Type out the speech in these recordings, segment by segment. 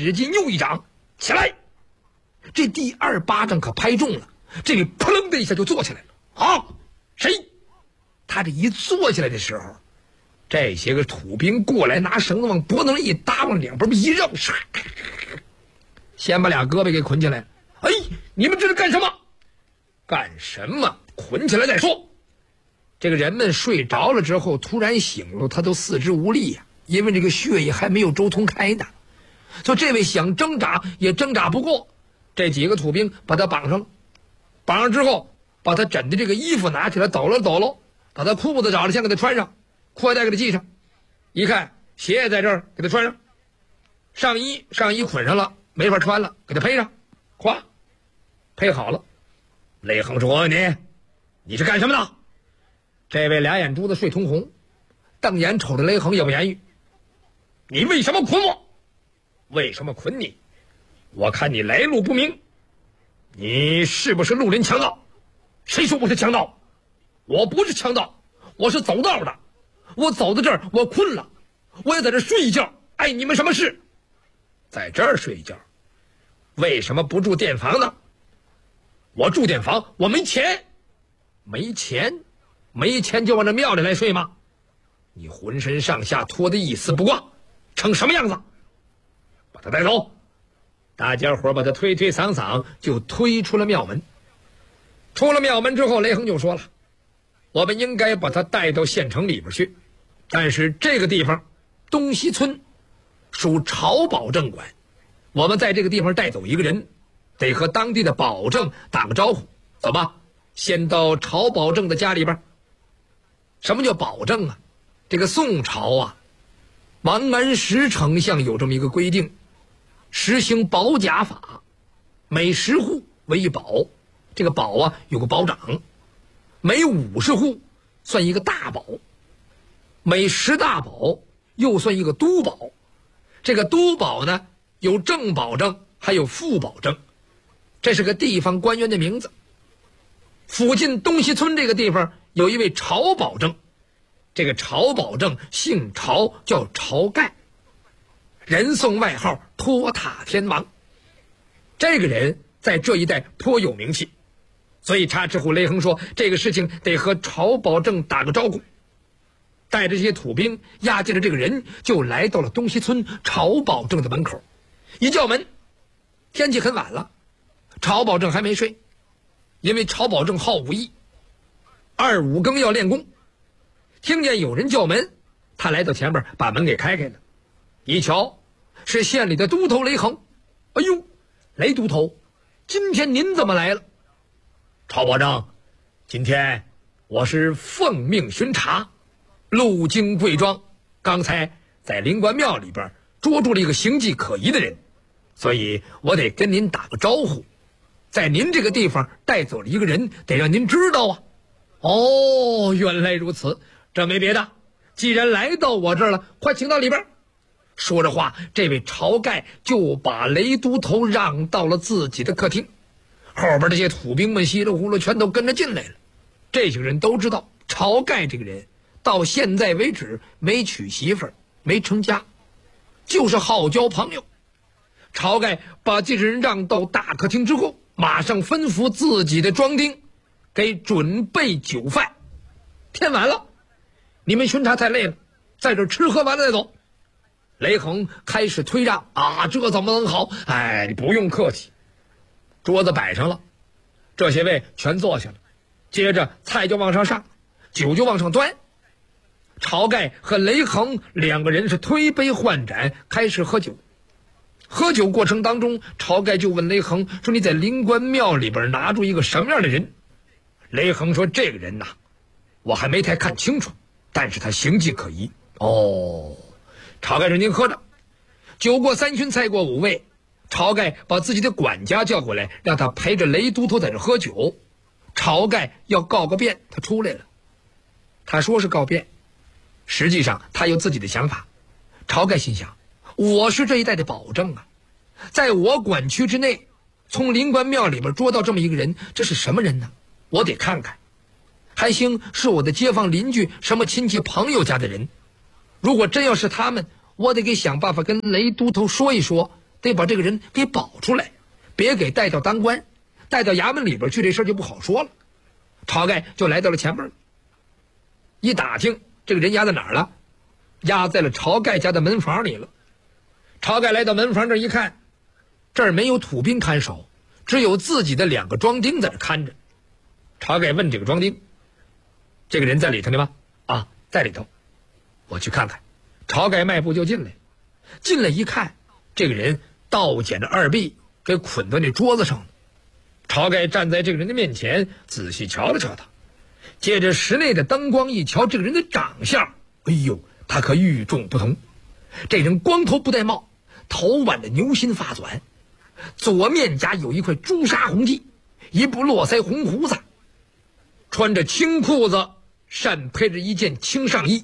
使劲又一掌，起来！这第二巴掌可拍中了，这位扑棱的一下就坐起来了。啊，谁？他这一坐起来的时候，这些个土兵过来拿绳子往脖子上一搭，往两边一绕，先把俩胳膊给捆起来。哎，你们这是干什么？干什么？捆起来再说。这个人们睡着了之后突然醒了，他都四肢无力呀，因为这个血液还没有周通开呢。所以这位想挣扎也挣扎不过，这几个土兵把他绑上了。绑上之后，把他枕的这个衣服拿起来抖了抖了，把他裤子找了先给他穿上，裤带给他系上，一看鞋也在这儿给他穿上，上衣捆上了没法穿了，给他披上，咵配好了。雷横说：“我问你是干什么的？”这位俩眼珠子睡通红，瞪眼瞅着雷横也不言语。你为什么捆我？为什么捆你？我看你来路不明，你是不是绿林强盗？谁说我是强盗？我不是强盗，我是走道的。我走到这儿，我困了，我也在这睡一觉。碍你们什么事？在这儿睡一觉，为什么不住店房呢？我住店房，我没钱。没钱就往这庙里来睡吗？你浑身上下脱得一丝不挂，成什么样子？把他带走。大家伙把他推推搡搡就推出了庙门。出了庙门之后，雷横就说了：我们应该把他带到县城里边去，但是这个地方东西村属朝保正管，我们在这个地方带走一个人，得和当地的保正打个招呼。走吧，先到朝保正的家里边。什么叫保正啊？这个宋朝啊，王安石丞相有这么一个规定，实行保甲法，每10户为一保，这个保啊有个保长，每50户算一个大保，每10大保又算一个督保。这个督保呢有正保正还有副保正，这是个地方官员的名字。附近东西村这个地方有一位朝保正，这个朝保正姓朝，叫晁盖，人送外号托塔天王。这个人在这一带颇有名气，所以查知乎雷横说这个事情得和朝保正打个招呼。带着这些土兵押解着这个人就来到了东西村朝保正的门口。一叫门，天气很晚了，朝保正还没睡，因为朝保正好武艺，2、5更要练功。听见有人叫门，他来到前面把门给开了。一瞧是县里的都头雷横。哎呦，雷都头，今天您怎么来了？朝保正，今天我是奉命巡查，路经贵庄，刚才在灵官庙里边捉住了一个形迹可疑的人，所以我得跟您打个招呼，在您这个地方带走了一个人，得让您知道啊。哦，原来如此，这没别的，既然来到我这儿了，快请到里边。说着话，这位晁盖就把雷都头让到了自己的客厅，后边这些土兵们稀里糊涂全都跟着进来了。这些人都知道晁盖这个人到现在为止没娶媳妇儿，没成家，就是好交朋友。晁盖把这人让到大客厅之后，马上吩咐自己的庄丁给准备酒饭。天晚了，你们巡查太累了，在这吃喝完了再走。雷横开始推让啊，这怎么能好？哎，你不用客气。桌子摆上了，这些位全坐下了，接着菜就往上上，酒就往上端。晁盖和雷横2个人是推杯换盏，开始喝酒。喝酒过程当中，晁盖就问雷横说：“你在灵官庙里边拿住一个什么样的人？”雷横说：“这个人呐，我还没太看清楚，但是他形迹可疑。”哦，晁盖说：“您喝着。”酒过3巡，菜过5味，晁盖把自己的管家叫过来，让他陪着雷都头在这喝酒。晁盖要告个变，他出来了。他说是告变，实际上他有自己的想法。晁盖心想，我是这一带的保正啊，在我管区之内，从灵官庙里边捉到这么一个人，这是什么人呢？我得看看，还兴是我的街坊邻居什么亲戚朋友家的人。如果真要是他们，我得给想办法跟雷都头说一说， 得把这个人给保出来，别给带到当官，带到衙门里边去，这事就不好说了。晁盖就来到了前边，一打听这个人押在哪儿了，押在了晁盖家的门房里了。晁盖来到门房这一看，这儿没有土兵看守，只有自己的2个庄丁在这看着。晁盖问这个庄丁：“这个人在里头呢吗？”“啊，在里头。”“我去看看。”晁盖迈步就进来，进来一看，这个人倒捡着2臂给捆到那桌子上了。晁盖站在这个人的面前，仔细瞧了瞧他，借着室内的灯光一瞧这个人的长相，哎呦，他可与众不同。这人光头不戴帽，头挽着牛心发短，左面颊有一块朱砂红髻，一部络腮红胡子，穿着青裤子，善配着一件青上衣。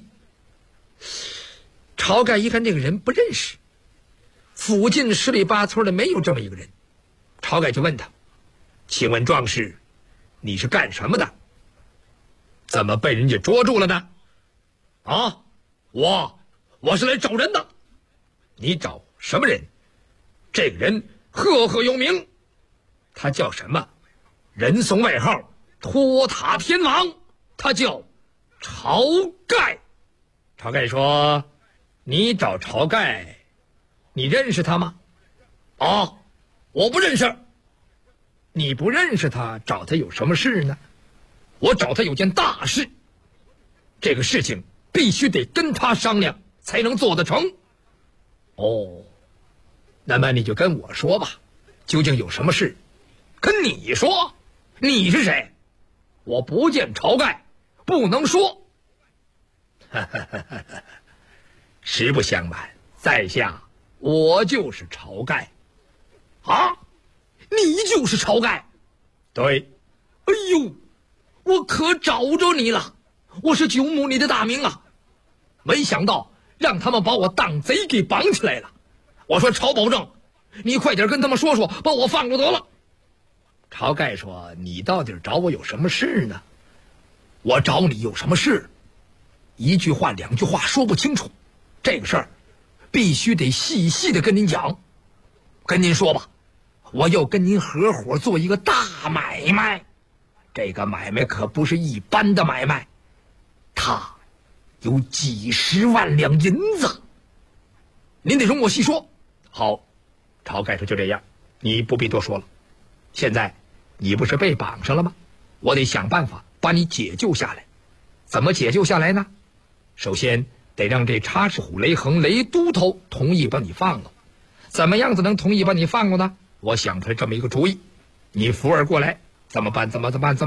晁盖一看这个人不认识，附近十里八村的没有这么一个人。晁盖就问他：“请问壮士，你是干什么的？怎么被人家捉住了呢？”“啊，我是来找人的。”“你找什么人？”“这个人赫赫有名，他叫什么？人送外号托塔天王，他叫晁盖。”晁盖说：“你找晁盖，你认识他吗？”“啊，我不认识。”“你不认识他，找他有什么事呢？”“我找他有件大事，这个事情必须得跟他商量才能做得成。”“哦，那么你就跟我说吧，究竟有什么事？”“跟你说？你是谁？”“我不见晁盖，不能说。”“实不相瞒，在下我就是晁盖。”“啊，你就是晁盖？”“对。”“哎呦，我可找着你了，我是9亩里的大名啊！没想到让他们把我当贼给绑起来了。我说晁保正，你快点跟他们说说，把我放了得了。”晁盖说：“你到底找我有什么事呢？”“我找你有什么事？一句话2句话说不清楚，这个事儿必须得细细的跟您讲。跟您说吧，我要跟您合伙做一个大买卖，这个买卖可不是一般的买卖，它有几十万两银子，您得容我细说。”“好。”晁盖说：“就这样，你不必多说了。现在你不是被绑上了吗？我得想办法把你解救下来。怎么解救下来呢？首先得让这插翅虎雷横雷都头同意把你放了。怎么样子能同意把你放了呢？我想出来这么一个主意，你扶儿过来，怎么办？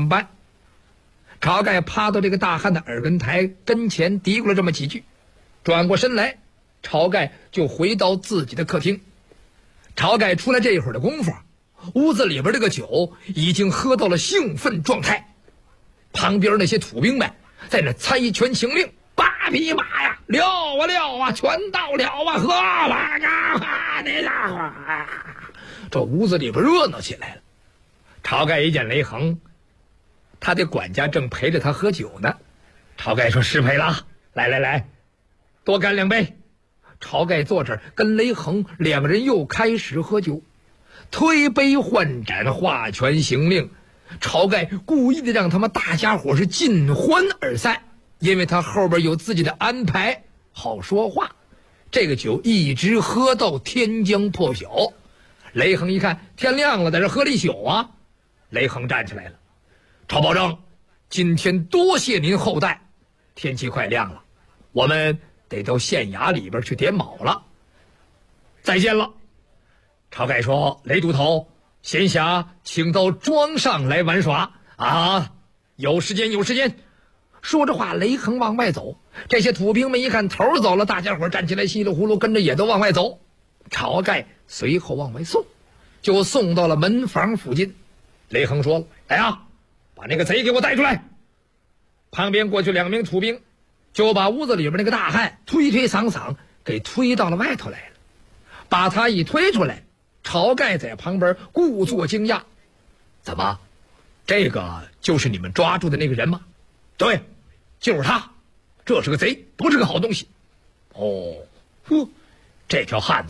晁盖趴到这个大汉的耳根台跟前嘀咕了这么几句，转过身来，晁盖就回到自己的客厅。晁盖出来这一会儿的功夫，屋子里边这个酒已经喝到了兴奋状态，旁边那些土兵们在那猜拳行令：“8匹马呀，撂啊，全到了啊，喝吧呀，那家伙！”这屋子里边热闹起来了。晁盖一见雷横，他的管家正陪着他喝酒呢。晁盖说：“失陪了，来，多干2杯。”晁盖坐这儿跟雷横2个人又开始喝酒，推杯换盏，画拳行令。晁盖故意的让他们大家伙是尽欢而散，因为他后边有自己的安排，好说话。这个酒一直喝到天将破晓。雷横一看天亮了，在这喝了一宿啊。雷横站起来了：“晁保正，今天多谢您厚待，天气快亮了，我们得到县衙里边去点卯了。再见了。”晁盖说：“雷都头，闲暇请到庄上来玩耍啊！有时间。”说着话，雷横往外走。这些土兵们一看头走了，大家伙站起来，稀里糊涂跟着也都往外走。晁盖随后往外送，就送到了门房附近。雷横说了：“来啊，把那个贼给我带出来。”旁边过去2名土兵，就把屋子里边那个大汉推搡给推到了外头来了。把他一推出来，晁盖在旁边故作惊讶：“怎么，这个就是你们抓住的那个人吗？”“对，就是他，这是个贼，不是个好东西。”“哦，这条汉子